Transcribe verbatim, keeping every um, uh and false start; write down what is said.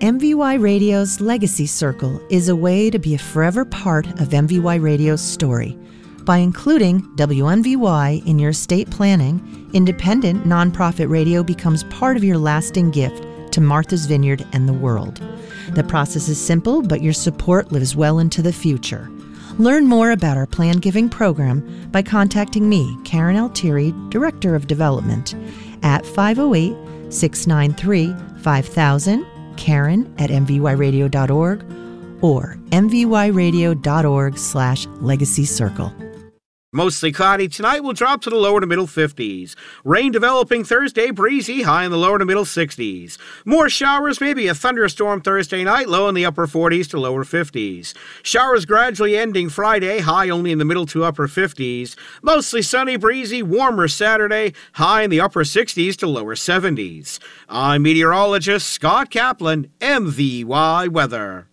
M V Y Radio's Legacy Circle is a way to be a forever part of M V Y Radio's story. By including W M V Y in your estate planning, independent nonprofit radio becomes part of your lasting gift to Martha's Vineyard and the world. The process is simple, but your support lives well into the future. Learn more about our Plan Giving program by contacting me, Karen Altieri, Director of Development, at five oh eight, six nine three, five thousand, Karen at m v y radio dot org, or m v y radio dot org slash legacy circle. Mostly cloudy tonight, will drop to the lower to middle fifties. Rain developing Thursday, breezy, high in the lower to middle sixties. More showers, maybe a thunderstorm Thursday night, low in the upper forties to lower fifties. Showers gradually ending Friday, high only in the middle to upper fifties. Mostly sunny, breezy, warmer Saturday, high in the upper sixties to lower seventies. I'm meteorologist Scott Kaplan, M V Y Weather.